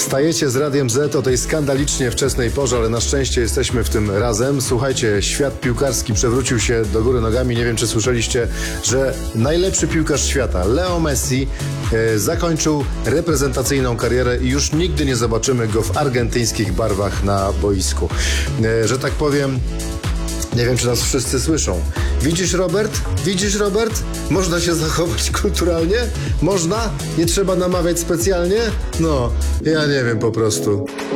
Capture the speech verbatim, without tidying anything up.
Wstajecie z Radiem Z o tej skandalicznie wczesnej porze, ale na szczęście jesteśmy w tym razem. Słuchajcie, świat piłkarski przewrócił się do góry nogami. Nie wiem, czy słyszeliście, że najlepszy piłkarz świata, Leo Messi, e, zakończył reprezentacyjną karierę i już nigdy nie zobaczymy go w argentyńskich barwach na boisku. E, że tak powiem... Nie wiem, czy nas wszyscy słyszą. Widzisz, Robert? Widzisz, Robert? Można się zachować kulturalnie? Można? Nie trzeba namawiać specjalnie? No, ja nie wiem po prostu.